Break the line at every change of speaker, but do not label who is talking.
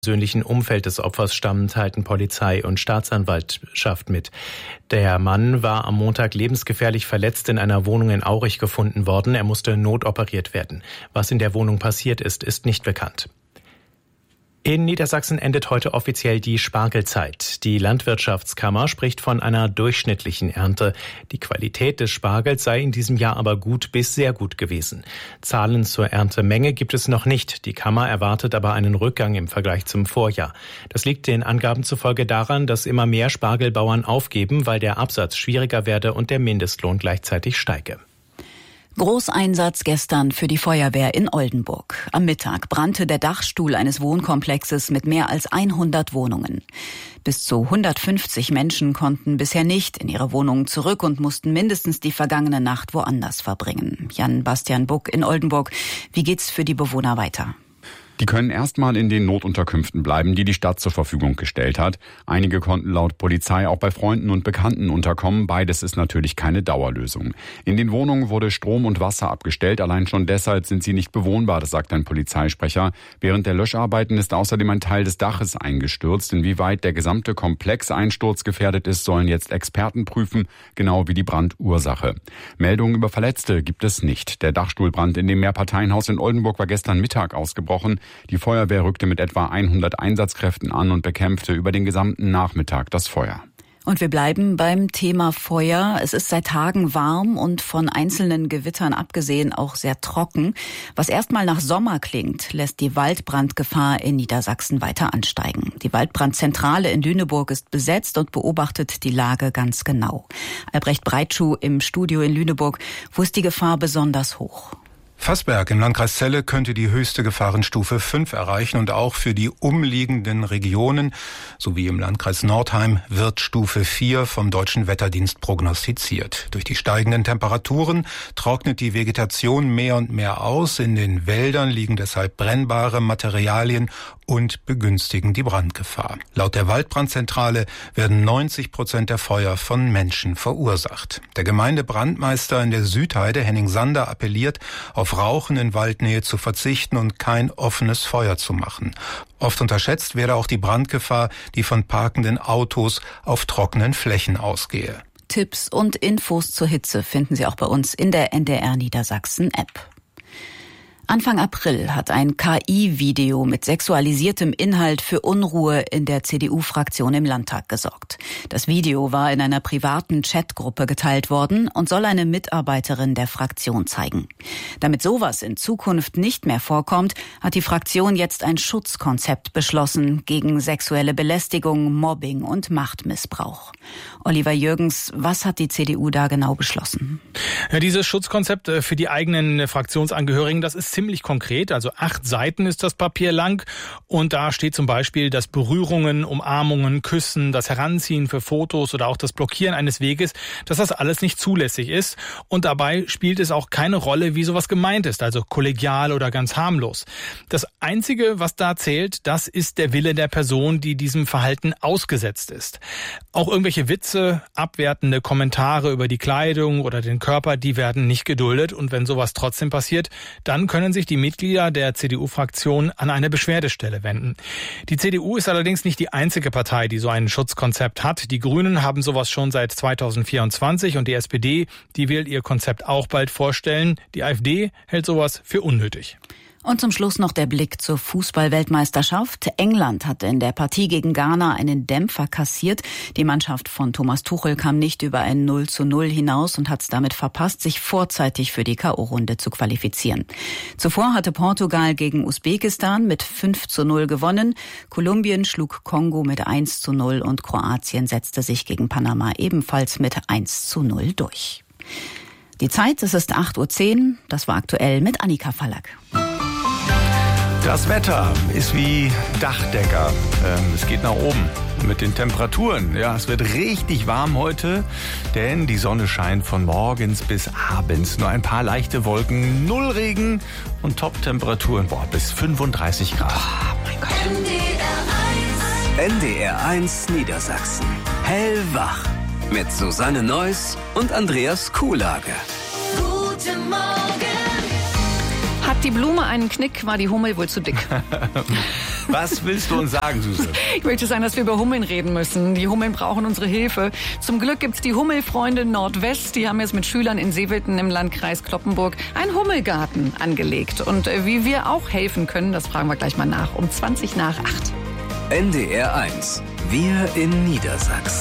persönlichen Umfeld des Opfers stammen, teilten Polizei und Staatsanwaltschaft mit. Der Mann war am Montag lebensgefährlich verletzt in einer Wohnung in Aurich gefunden worden. Er musste notoperiert werden. Was in der Wohnung passiert ist, ist nicht bekannt. In Niedersachsen endet heute offiziell die Spargelzeit. Die Landwirtschaftskammer spricht von einer durchschnittlichen Ernte. Die Qualität des Spargels sei in diesem Jahr aber gut bis sehr gut gewesen. Zahlen zur Erntemenge gibt es noch nicht. Die Kammer erwartet aber einen Rückgang im Vergleich zum Vorjahr. Das liegt den Angaben zufolge daran, dass immer mehr Spargelbauern aufgeben, weil der Absatz schwieriger werde und der Mindestlohn gleichzeitig steige.
Großeinsatz gestern für die Feuerwehr in Oldenburg. Am Mittag brannte der Dachstuhl eines Wohnkomplexes mit mehr als 100 Wohnungen. Bis zu 150 Menschen konnten bisher nicht in ihre Wohnungen zurück und mussten mindestens die vergangene Nacht woanders verbringen. Jan-Bastian Buck in Oldenburg. Wie geht's für die Bewohner weiter?
Die können erstmal in den Notunterkünften bleiben, die die Stadt zur Verfügung gestellt hat. Einige konnten laut Polizei auch bei Freunden und Bekannten unterkommen. Beides ist natürlich keine Dauerlösung. In den Wohnungen wurde Strom und Wasser abgestellt. Allein schon deshalb sind sie nicht bewohnbar, das sagt ein Polizeisprecher. Während der Löscharbeiten ist außerdem ein Teil des Daches eingestürzt. Inwieweit der gesamte Komplex einsturzgefährdet ist, sollen jetzt Experten prüfen, genau wie die Brandursache. Meldungen über Verletzte gibt es nicht. Der Dachstuhlbrand in dem Mehrparteienhaus in Oldenburg war gestern Mittag ausgebrochen. Die Feuerwehr rückte mit etwa 100 Einsatzkräften an und bekämpfte über den gesamten Nachmittag das Feuer.
Und wir bleiben beim Thema Feuer. Es ist seit Tagen warm und von einzelnen Gewittern abgesehen auch sehr trocken. Was erstmal nach Sommer klingt, lässt die Waldbrandgefahr in Niedersachsen weiter ansteigen. Die Waldbrandzentrale in Lüneburg ist besetzt und beobachtet die Lage ganz genau. Albrecht Breitschuh im Studio in Lüneburg. Wo ist die Gefahr besonders hoch?
Fassberg im Landkreis Celle könnte die höchste Gefahrenstufe 5 erreichen und auch für die umliegenden Regionen sowie im Landkreis Nordheim wird Stufe 4 vom Deutschen Wetterdienst prognostiziert. Durch die steigenden Temperaturen trocknet die Vegetation mehr und mehr aus. In den Wäldern liegen deshalb brennbare Materialien und begünstigen die Brandgefahr. Laut der Waldbrandzentrale werden 90% der Feuer von Menschen verursacht. Der Gemeindebrandmeister in der Südheide, Henning Sander, appelliert, auf Rauchen in Waldnähe zu verzichten und kein offenes Feuer zu machen. Oft unterschätzt werde auch die Brandgefahr, die von parkenden Autos auf trockenen Flächen ausgehe.
Tipps und Infos zur Hitze finden Sie auch bei uns in der NDR Niedersachsen App. Anfang April hat ein KI-Video mit sexualisiertem Inhalt für Unruhe in der CDU-Fraktion im Landtag gesorgt. Das Video war in einer privaten Chatgruppe geteilt worden und soll eine Mitarbeiterin der Fraktion zeigen. Damit sowas in Zukunft nicht mehr vorkommt, hat die Fraktion jetzt ein Schutzkonzept beschlossen gegen sexuelle Belästigung, Mobbing und Machtmissbrauch. Oliver Jürgens, was hat die CDU da genau beschlossen?
Ja, dieses Schutzkonzept für die eigenen Fraktionsangehörigen, das ist ziemlich konkret. Also 8 Seiten ist das Papier lang und da steht zum Beispiel, dass Berührungen, Umarmungen, Küssen, das Heranziehen für Fotos oder auch das Blockieren eines Weges, dass das alles nicht zulässig ist und dabei spielt es auch keine Rolle, wie sowas gemeint ist, also kollegial oder ganz harmlos. Das Einzige, was da zählt, das ist der Wille der Person, die diesem Verhalten ausgesetzt ist. Auch irgendwelche Witze, abwertende Kommentare über die Kleidung oder den Körper, die werden nicht geduldet und wenn sowas trotzdem passiert, dann können sich die Mitglieder der CDU-Fraktion an eine Beschwerdestelle wenden. Die CDU ist allerdings nicht die einzige Partei, die so ein Schutzkonzept hat. Die Grünen haben sowas schon seit 2024 und die SPD, die will ihr Konzept auch bald vorstellen. Die AfD hält sowas für unnötig.
Und zum Schluss noch der Blick zur Fußball-Weltmeisterschaft. England hatte in der Partie gegen Ghana einen Dämpfer kassiert. Die Mannschaft von Thomas Tuchel kam nicht über ein 0:0 hinaus und hat es damit verpasst, sich vorzeitig für die K.O.-Runde zu qualifizieren. Zuvor hatte Portugal gegen Usbekistan mit 5:0 gewonnen. Kolumbien schlug Kongo mit 1:0 und Kroatien setzte sich gegen Panama ebenfalls mit 1:0 durch. Die Zeit, es ist 8:10 Uhr. Das war aktuell mit Annika Fallack.
Das Wetter ist wie Dachdecker. Es geht nach oben mit den Temperaturen. Ja, es wird richtig warm heute, denn die Sonne scheint von morgens bis abends. Nur ein paar leichte Wolken, 0 Regen und Top-Temperaturen bis 35 Grad.
Oh mein Gott.
NDR 1 Niedersachsen. Hellwach. Mit Susanne Neuss und Andreas Kuhlage.
Guten Morgen.
Hat
die Blume einen Knick, war die Hummel wohl zu dick.
Was willst du uns sagen, Suse?
Ich möchte sagen, dass wir über Hummeln reden müssen. Die Hummeln brauchen unsere Hilfe. Zum Glück gibt's die Hummelfreunde Nordwest. Die haben jetzt mit Schülern in Seewilden im Landkreis Cloppenburg einen Hummelgarten angelegt. Und wie wir auch helfen können, das fragen wir gleich mal nach. Um 7:20 nach 8.
NDR 1. Wir in Niedersachsen.